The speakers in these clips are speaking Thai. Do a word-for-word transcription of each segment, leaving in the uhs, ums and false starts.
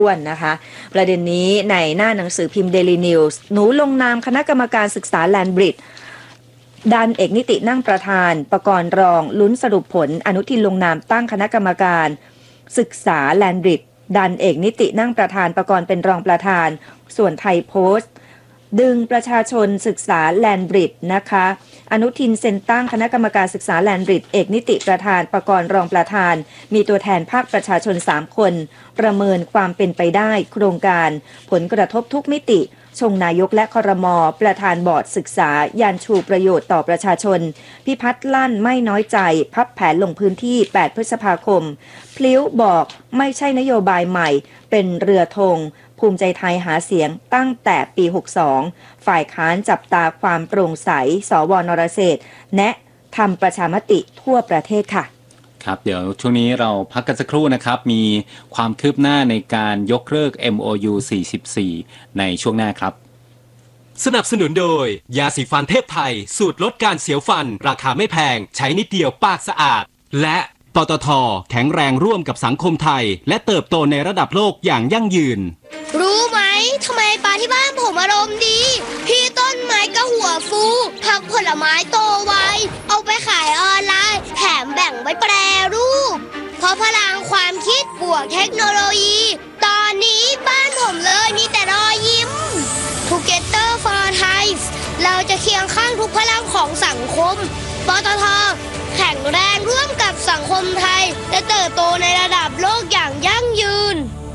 อ้วนนะคะประเด็นนี้ในหน้าหนังสือพิมพ์ Daily News หนูลงนามคณะกรรมการศึกษาแลนบริดจ์ดันเอกนิตินั่งประธานประกรณ์รองลุ้นสรุปผลอนุทินลงนามตั้งคณะกรรมการศึกษาแลนบริดจ์ดันเอกนิตินั่งประธานประกรณ์เป็นรองประธานส่วนไทยโพสต์ดึงประชาชนศึกษาแลนบริดจ์นะคะอนุทินเซ็นตั้งคณะกรรมการศึกษาแลนบริดจ์เอกนิติประธานประกรณ์รองประธานมีตัวแทนภาคประชาชนสามคนประเมินความเป็นไปได้โครงการผลกระทบทุกมิติชงนายกและครม.ประธานบอร์ดศึกษายันชูประโยชน์ต่อประชาชนพิพัฒน์ลั่นไม่น้อยใจพับแผนลงพื้นที่แปดพฤษภาคมพลิ้วบอกไม่ใช่นโยบายใหม่เป็นเรือธงภูมิใจไทยหาเสียงตั้งแต่ปีหกสิบสองฝ่ายค้านจับตาความโปร่งใสสวนรเศรษฐ์แนะทำประชามติทั่วประเทศค่ะครับเดี๋ยวช่วงนี้เราพักกันสักครู่นะครับมีความคืบหน้าในการยกเลิก เอ็ม โอ ยู สี่สิบสี่ในช่วงหน้าครับสนับสนุนโดยยาสีฟันเทพไทยสูตรลดการเสียวฟันราคาไม่แพงใช้นิดเดียวปากสะอาดและปตท.แข็งแรงร่วมกับสังคมไทยและเติบโตในระดับโลกอย่างยั่งยืนรู้ไหมทำไมปลาที่บ้านผมอารมณ์ดีพี่ต้นไม้ก็หัวฟูผักผลไม้โตไวเอาไปขายออนไลน์แถมแบ่งไว้แปรรูปเพราะพลังความคิดบวกเทคโนโลยีตอนนี้บ้านผมเลยมีแต่รอยยิ้ม Together for Thai เราจะเคียงข้างทุกพลังของสังคมปตท.แข็งแรงร่วมกับสังคมไทยและเติบโตในระดับโลกอย่างยั่งยืน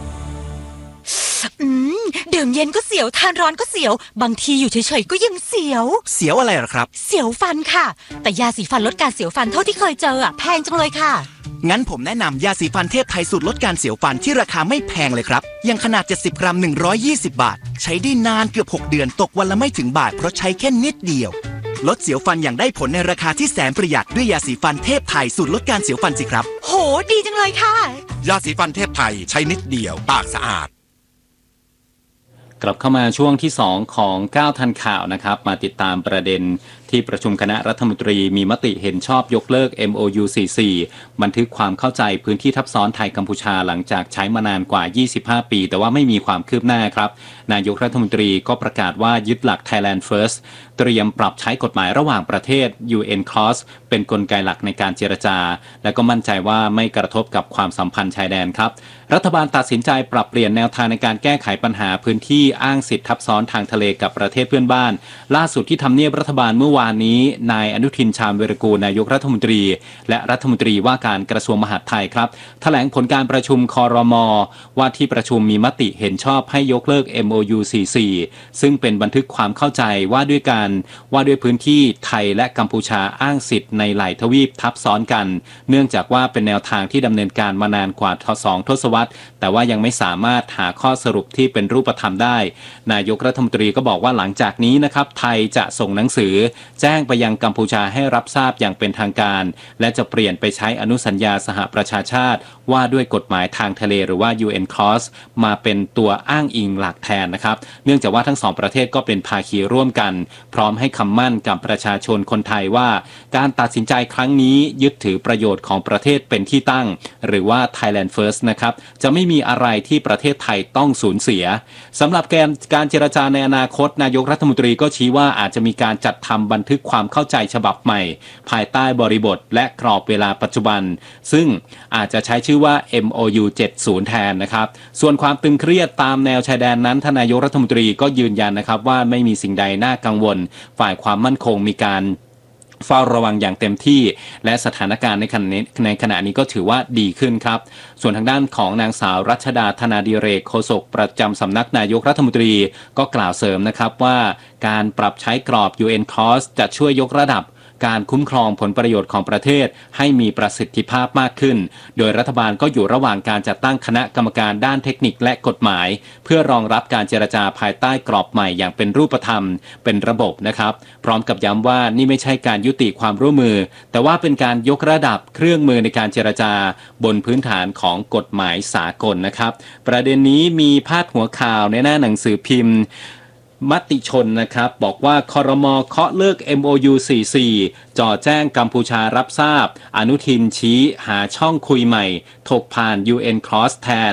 อืมดื่มเย็นก็เสียวทานร้อนก็เสียวบางทีอยู่เฉยๆก็ยังเสียวเสียวอะไรหรอครับเสียวฟันค่ะแต่ยาสีฟันลดการเสียวฟันเท่าที่เคยเจออ่ะแพงจังเลยค่ะงั้นผมแนะนำยาสีฟันเทพไทยสูตรลดการเสียวฟันที่ราคาไม่แพงเลยครับยังขนาดเจ็ดสิบกรัมหนึ่งร้อยยี่สิบบาทใช้ได้นานเกือบหกเดือนตกวันละไม่ถึงบาทเพราะใช้แค่นิดเดียวลดเสียวฟันอย่างได้ผลในราคาที่แสนประหยัดด้วยยาสีฟันเทพไทยสูตรลดการเสียวฟันสิครับโหดีจังเลยค่ะยาสีฟันเทพไทยใช้นิดเดียวปากสะอาดกลับเข้ามาช่วงที่สองของก้าวทันข่าวนะครับมาติดตามประเด็นที่ประชุมคณะรัฐมนตรีมีมติเห็นชอบยกเลิก เอ็ม โอ ยู สี่สิบสี่บันทึกความเข้าใจพื้นที่ทับซ้อนไทยกัมพูชาหลังจากใช้มานานกว่ายี่สิบห้าปีแต่ว่าไม่มีความคืบหน้าครับนายกรัฐมนตรีก็ประกาศว่ายึดหลัก Thailand First เตรียมปรับใช้กฎหมายระหว่างประเทศ ยู เอ็น Clause เป็นกลไกหลักในการเจรจาและก็มั่นใจว่าไม่กระทบกับความสัมพันธ์ชายแดนครับรัฐบาลตัดสินใจปรับเปลี่ยนแนวทางในการแก้ไขปัญหาพื้นที่อ้างสิทธิทับซ้อนทางทะเลกับประเทศเพื่อนบ้านล่าสุดที่ทำเนียบรัฐบาลเมื่อวานนี้นายอนุทินชาญวีรกูลนายกรัฐมนตรีและรัฐมนตรีว่าการกระทรวงมหาดไทยครับแถลงผลการประชุมครม.ว่าที่ประชุมมีมติเห็นชอบให้ยกเลิก เอ็ม โอ ยู สี่สิบสี่ซึ่งเป็นบันทึกความเข้าใจว่าด้วยการว่าด้วยพื้นที่ไทยและกัมพูชาอ้างสิทธิ์ในหลายทวีปทับซ้อนกันเนื่องจากว่าเป็นแนวทางที่ดำเนินการมานานกว่าสองทศวรรษแต่ว่ายังไม่สามารถหาข้อสรุปที่เป็นรูปธรรมได้นายกรัฐมนตรีก็บอกว่าหลังจากนี้นะครับไทยจะส่งหนังสือแจ้งไปยังกัมพูชาให้รับทราบอย่างเป็นทางการและจะเปลี่ยนไปใช้อนุสัญญาสหประชาชาติว่าด้วยกฎหมายทางทะเลหรือว่า ยู เอ็น Clause มาเป็นตัวอ้างอิงหลักแทนนะครับเนื่องจากว่าทั้งสองประเทศก็เป็นภาคีร่วมกันพร้อมให้คำมั่นกับประชาชนคนไทยว่าการตัดสินใจครั้งนี้ยึดถือประโยชน์ของประเทศเป็นที่ตั้งหรือว่า Thailand First นะครับจะไม่มีอะไรที่ประเทศไทยต้องสูญเสียสำหรับการเจรจาในอนาคตนายกรัฐมนตรีก็ชี้ว่าอาจจะมีการจัดทำบันทึกความเข้าใจฉบับใหม่ภายใต้บริบทและกรอบเวลาปัจจุบันซึ่งอาจจะใช้ชื่อว่า เอ็ม โอ ยู เจ็ดสิบ แทนนะครับส่วนความตึงเครียดตามแนวชายแดนนั้นทนายกรัฐมนตรีก็ยืนยันนะครับว่าไม่มีสิ่งใดน่ากังวลฝ่ายความมั่นคงมีการเฝ้าระวังอย่างเต็มที่และสถานการณ์ในขณะนี้ในขณะนี้ก็ถือว่าดีขึ้นครับส่วนทางด้านของนางสาวรัชดาธนาดิเรกโฆษกประจำสำนักนายกรัฐมนตรีก็กล่าวเสริมนะครับว่าการปรับใช้กรอบ ยู เอ็น Clause จะช่วยยกระดับการคุ้มครองผลประโยชน์ของประเทศให้มีประสิทธิภาพมากขึ้นโดยรัฐบาลก็อยู่ระหว่างการจัดตั้งคณะกรรมการด้านเทคนิคและกฎหมายเพื่อรองรับการเจรจาภายใต้กรอบใหม่อย่างเป็นรูปธรรมเป็นระบบนะครับพร้อมกับย้ำว่านี่ไม่ใช่การยุติความร่วมมือแต่ว่าเป็นการยกระดับเครื่องมือในการเจรจาบนพื้นฐานของกฎหมายสากลนะครับประเด็นนี้มีพาดหัวข่าวในหน้าหนังสือพิมพ์มติชนนะครับบอกว่าครม.เคาะเลิก เอ็ม โอ ยู สี่สิบสี่จ่อแจ้งกัมพูชารับทราบอนุทินชี้หาช่องคุยใหม่ถกผ่าน ยู เอ็น Clause แทน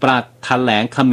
ปลัดแถลงเขม